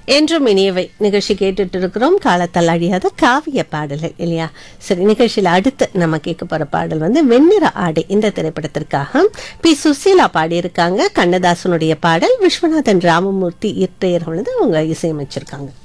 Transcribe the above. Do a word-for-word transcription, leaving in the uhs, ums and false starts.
என்றும் இனியவை நிகழ்ச்சி கேட்டுட்டு இருக்கிறோம். காலத்தால் அழியாத காவிய பாடல்கள் இல்லையா? சரி, நிகழ்ச்சியில் அடுத்து நம்ம கேட்க போற பாடல் வந்து வெண்ணிற ஆடை இந்த திரைப்படத்திற்காக பி சுசீலா பாடியிருக்காங்க. கண்ணதாசனுடைய பாடல், விஸ்வநாதன் ராமமூர்த்தி இயற்கையர் வந்து அவங்க இசையமைச்சிருக்காங்க.